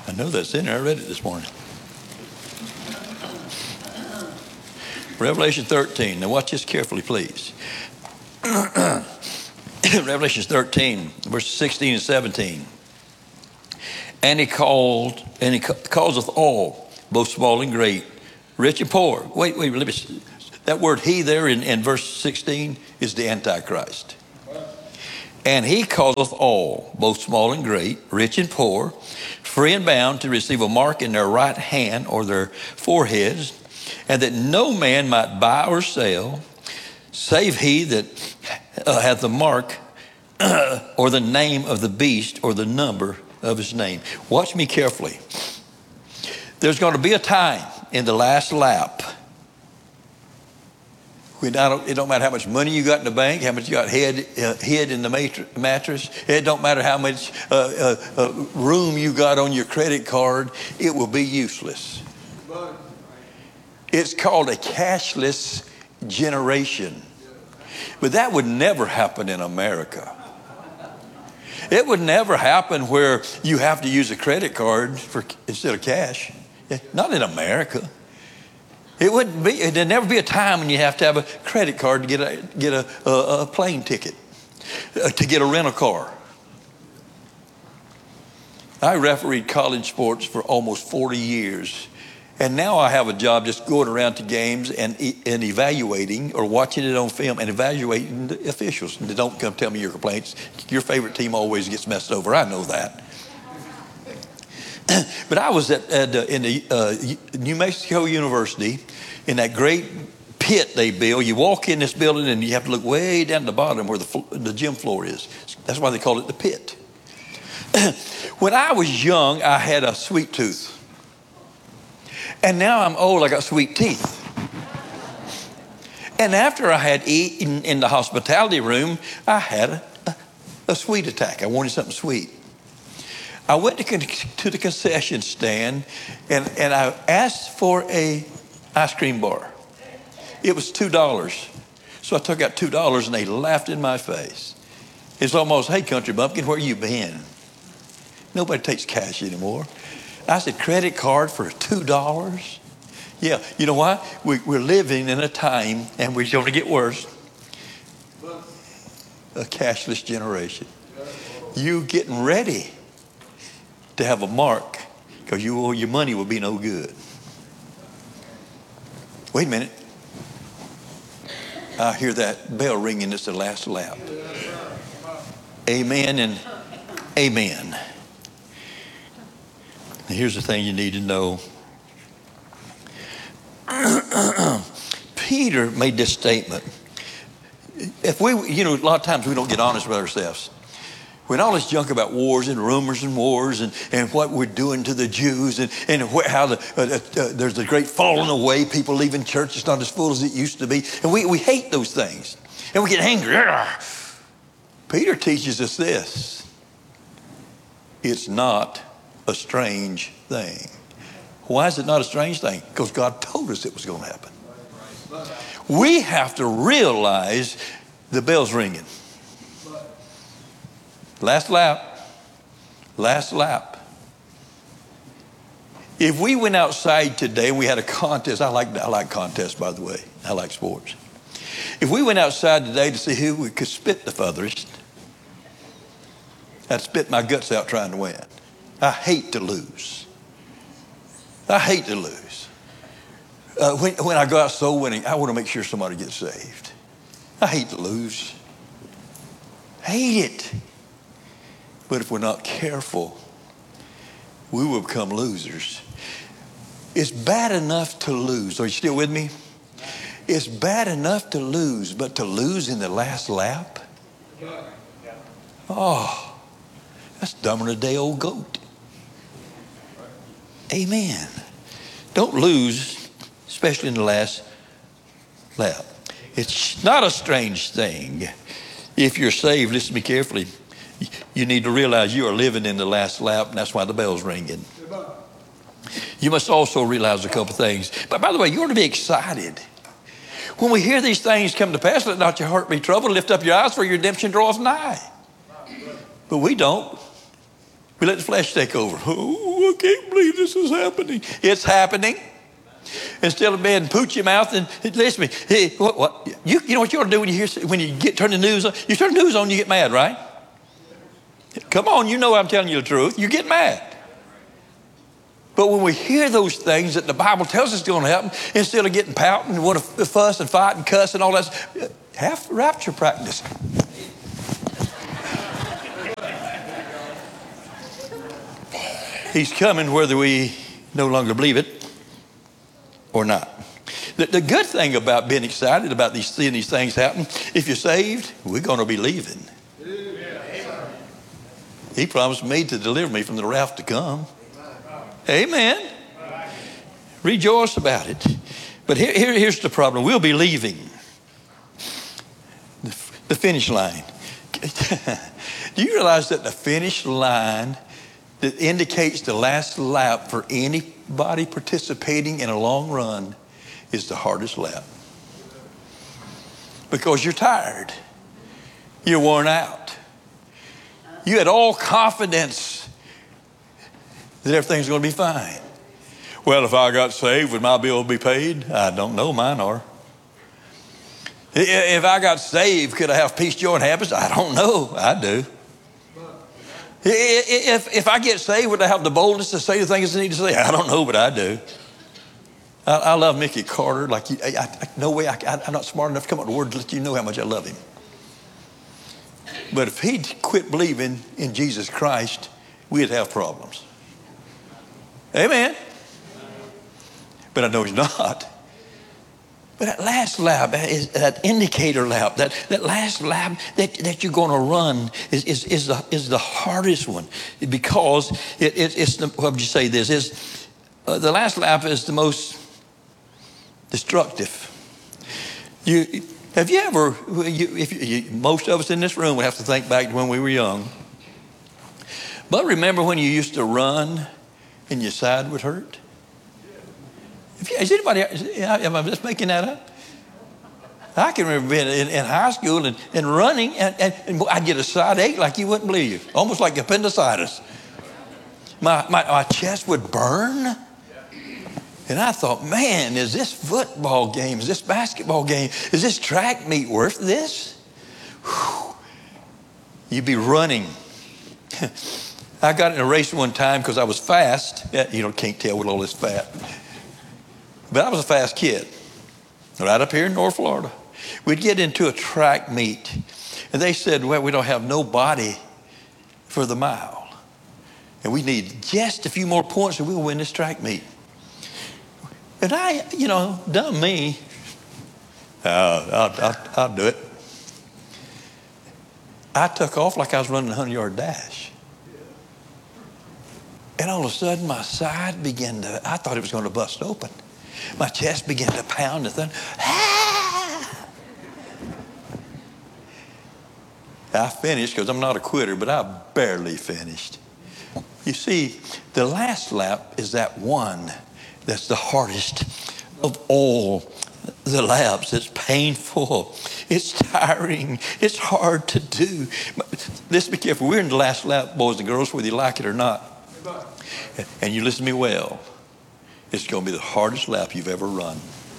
I know that's in there. I read it this morning. Revelation 13. Now watch this carefully, please. Revelation 13, verses 16 and 17. And he causeth all, both small and great, rich and poor. Wait, let me see. That word he there in verse 16 is the Antichrist. And he causeth all, both small and great, rich and poor, free and bound, to receive a mark in their right hand or their foreheads, and that no man might buy or sell, save he that hath the mark or the name of the beast or the number of his name. Watch me carefully. There's going to be a time in the last lap when it don't matter how much money you got in the bank, how much you got hid in the mattress. It don't matter how much room you got on your credit card. It will be useless. It's called a cashless generation. But that would never happen in America. It would never happen where you have to use a credit card instead of cash. Not in America. There'd never be a time when you have to have a credit card to get a plane ticket, to get a rental car. I refereed college sports for almost 40 years. And now I have a job just going around to games and evaluating or watching it on film and evaluating the officials. And don't come tell me your complaints. Your favorite team always gets messed over. I know that. But I was in the New Mexico University in that great pit they build. You walk in this building and you have to look way down to the bottom where the gym floor is. That's why they call it the pit. When I was young, I had a sweet tooth. And now I'm old, I got sweet teeth. And after I had eaten in the hospitality room, I had a sweet attack. I wanted something sweet. I went to the concession stand and I asked for a ice cream bar. It was $2. So I took out $2 and they laughed in my face. It's almost, hey, country bumpkin, where you been? Nobody takes cash anymore. I said, credit card for $2? Yeah, you know why? We're living in a time, and we're going to get worse, a cashless generation. You getting ready to have a mark because your money will be no good. Wait a minute. I hear that bell ringing. It's the last lap. Amen and amen. Here's the thing you need to know. Peter made this statement. If we, a lot of times we don't get honest with ourselves. When all this junk about wars and rumors and wars and what we're doing to the Jews and how there's a great falling away, people leaving church, it's not as full as it used to be. And we hate those things. And we get angry. Peter teaches us this. It's not a strange thing. Why is it not a strange thing? Because God told us it was going to happen. We have to realize the bell's ringing. Last lap. Last lap. If we went outside today and we had a contest, I like contests, by the way. I like sports. If we went outside today to see who we could spit the furthest, I'd spit my guts out trying to win. I hate to lose. I hate to lose. When I go out soul winning, I want to make sure somebody gets saved. I hate to lose. Hate it. But if we're not careful, we will become losers. It's bad enough to lose. Are you still with me? It's bad enough to lose, but to lose in the last lap? Oh, that's dumber than a day-old goat. Amen. Don't lose, especially in the last lap. It's not a strange thing. If you're saved, listen to me carefully. You need to realize you are living in the last lap, and that's why the bell's ringing. You must also realize a couple things. But by the way, you ought to be excited. When we hear these things come to pass, let not your heart be troubled. Lift up your eyes, for your redemption draweth nigh. But we don't. We let the flesh take over. Oh, I can't believe this is happening. It's happening. Instead of being pooch your mouth and listen to me. Hey, what? You know what you ought to do when you turn the news on? You turn the news on, you get mad, right? Come on, you know I'm telling you the truth. You get mad. But when we hear those things that the Bible tells us is going to happen, instead of getting pouting and want to fuss and fight and cuss and all that, have rapture practice. He's coming whether we no longer believe it or not. The good thing about being excited about seeing these things happen, if you're saved, we're going to be leaving. He promised me to deliver me from the wrath to come. Amen. Rejoice about it. But here's the problem. We'll be leaving the finish line. Do you realize that the finish line that indicates the last lap for anybody participating in a long run is the hardest lap? Because you're tired. You're worn out. You had all confidence that everything's going to be fine. Well, if I got saved, would my bill be paid? I don't know. Mine are. If I got saved, could I have peace, joy, and happiness? I don't know. I do. If I get saved, would I have the boldness to say the things I need to say? I don't know, but I do. I love Mickey Carter. Like no way. I'm not smart enough to come up with words to let you know how much I love him. But if he'd quit believing in Jesus Christ, we'd have problems. Amen. But I know he's not. But that last lap, is that indicator lap, that last lap that you're going to run is the hardest one, because it's the, what would you say this is? The last lap is the most destructive. Have you ever? Most of us in this room would have to think back to when we were young. But remember when you used to run and your side would hurt? Is anybody, am I just making that up? I can remember being in high school and running, and I'd get a side ache like you wouldn't believe, almost like appendicitis. My chest would burn. And I thought, man, is this football game, is this basketball game, is this track meet worth this? Whew. You'd be running. I got in a race one time because I was fast. Can't tell with all this fat. But I was a fast kid, right up here in North Florida. We'd get into a track meet, and they said, well, we don't have no body for the mile. And we need just a few more points and we'll win this track meet. And I, dumb me, I'll do it. I took off like I was running a 100-yard dash. And all of a sudden, my side began to, I thought it was going to bust open. My chest began to pound and then, I finished because I'm not a quitter, but I barely finished. You see, the last lap is that one that's the hardest of all the laps. It's painful. It's tiring. It's hard to do. Let's be careful. We're in the last lap, boys and girls, whether you like it or not. And you listen to me well. It's going to be the hardest lap you've ever run.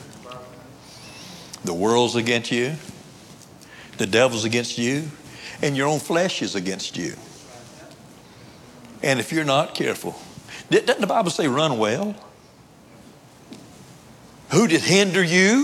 The world's against you. The devil's against you. And your own flesh is against you. And if you're not careful, doesn't the Bible say run well? Who did hinder you?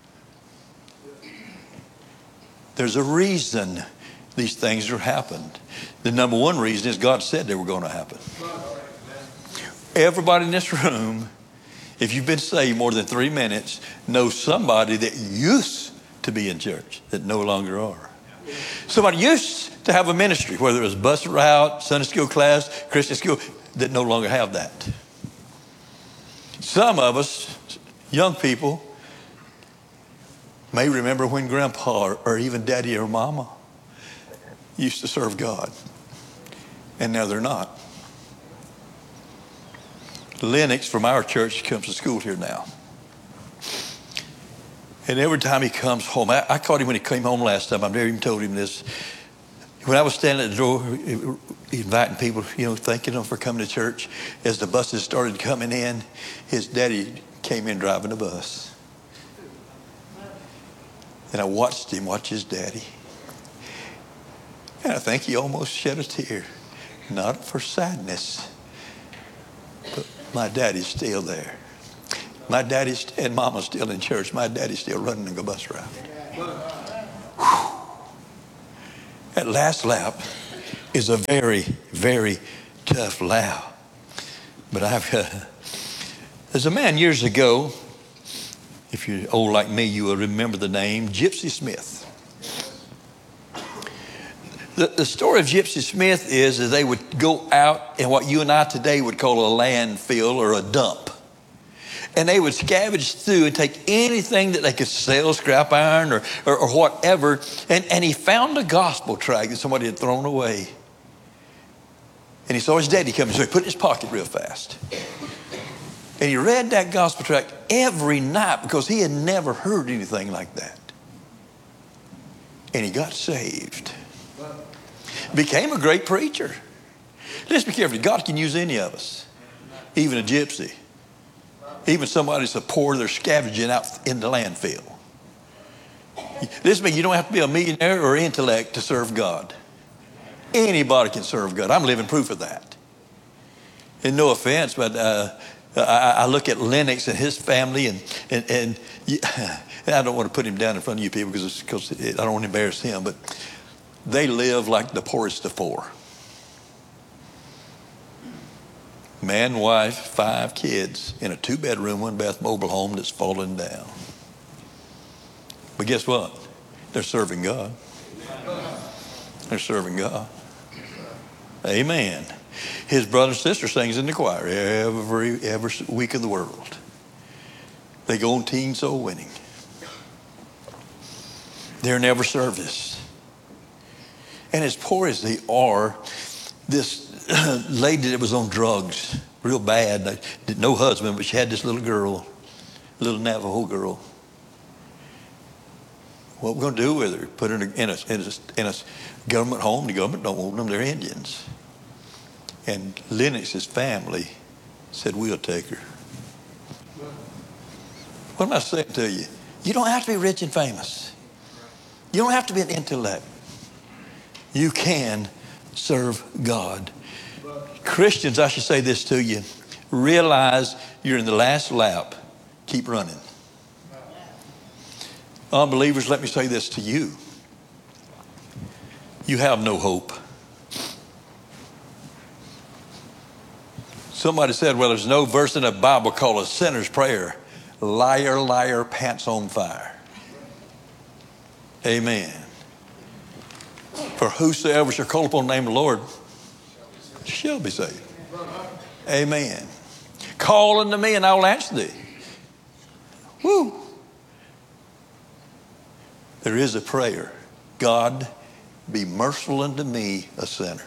There's a reason these things are happened. The number one reason is God said they were going to happen. Everybody in this room, if you've been saved more than 3 minutes, knows somebody that used to be in church that no longer are. Somebody used to have a ministry, whether it was bus route, Sunday school class, Christian school, that no longer have that. Some of us, young people, may remember when grandpa or even daddy or mama used to serve God, and now they're not. Lennox from our church comes to school here now. And every time he comes home, I caught him when he came home last time. I've never even told him this. When I was standing at the door inviting people, thanking them for coming to church, as the buses started coming in, his daddy came in driving the bus. And I watched him watch his daddy. And I think he almost shed a tear. Not for sadness, but my daddy's still there. My daddy's and mama's still in church. My daddy's still running the bus route. Whew. That last lap is a very, very tough lap. But there's a man years ago, if you're old like me, you will remember the name, Gypsy Smith. The story of Gypsy Smith is that they would go out in what you and I today would call a landfill or a dump. And they would scavenge through and take anything that they could sell, scrap iron or whatever. And he found a gospel tract that somebody had thrown away. And he saw his daddy coming, so he put it in his pocket real fast. And he read that gospel tract every night because he had never heard anything like that. And he got saved. Became a great preacher. Let's be careful. God can use any of us, even a gypsy. Even somebody so poor they're scavenging out in the landfill. Listen to me, you don't have to be a millionaire or intellect to serve God. Anybody can serve God. I'm living proof of that. And no offense, but I look at Lennox and his family, and I don't want to put him down in front of you people because I don't want to embarrass him, but they live like the poorest of poor. Man, wife, 5 kids in a 2-bedroom, 1-bath mobile home that's fallen down. But guess what? They're serving God. They're serving God. Amen. His brother and sister sings in the choir every week of the world. They go on teen soul winning. They're never service. And as poor as they are, this lady that was on drugs, real bad, no husband, but she had this little girl, little Navajo girl. What we're going to do with her? Put her in a government home. The government don't want them. They're Indians. And Lennox's family said, we'll take her. What am I saying to you? You don't have to be rich and famous. You don't have to be an intellect. You can serve God. Christians, I should say this to you. Realize you're in the last lap. Keep running. Unbelievers, let me say this to you. You have no hope. Somebody said, well, there's no verse in the Bible called a sinner's prayer. Liar, liar, pants on fire. Amen. For whosoever shall call upon the name of the Lord shall be saved. Amen. Call unto me and I will answer thee. Woo. There is a prayer. God, be merciful unto me, a sinner.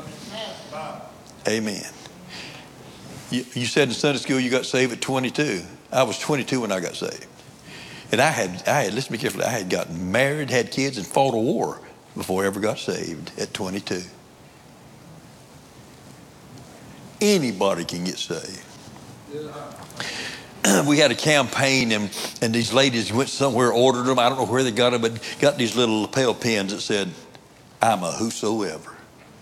Amen. You said in Sunday school you got saved at 22. I was 22 when I got saved. And I had, listen, be careful, I had gotten married, had kids, and fought a war before I ever got saved at 22. Anybody can get saved. We had a campaign, and these ladies went somewhere, ordered them. I don't know where they got them, but got these little lapel pins that said, I'm a whosoever.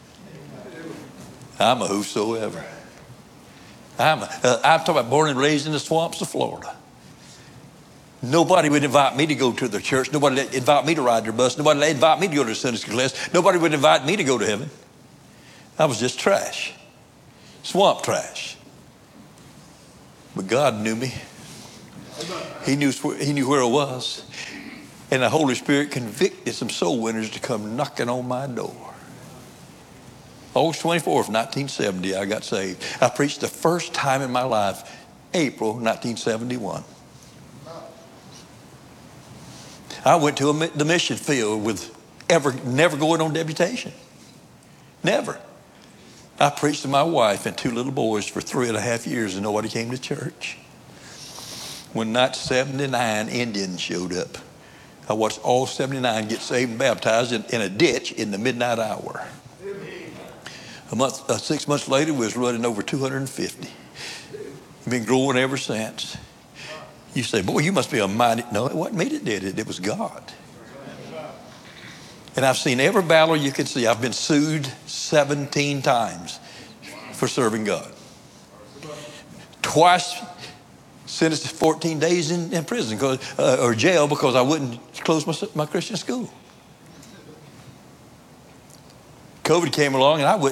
I'm a whosoever. I'm talking about born and raised in the swamps of Florida. Nobody would invite me to go to their church. Nobody would invite me to ride their bus. Nobody would invite me to go to the Sunday school class. Nobody would invite me to go to heaven. I was just trash. Swamp trash. But God knew me. He knew where I was. And the Holy Spirit convicted some soul winners to come knocking on my door. August 24th, 1970, I got saved. I preached the first time in my life, April 1971. I went to the mission field with never going on deputation. Never. I preached to my wife and 2 little boys for 3.5 years and nobody came to church. When 1979 Indians showed up, I watched all 79 get saved and baptized in a ditch in the midnight hour. 6 months later, we was running over 250. Been growing ever since. You say, boy, you must be a mighty. No, it wasn't me that did it. It was God. And I've seen every battle you can see. I've been sued 17 times for serving God. Twice sentenced to 14 days in prison or jail because I wouldn't close my Christian school. COVID came along and I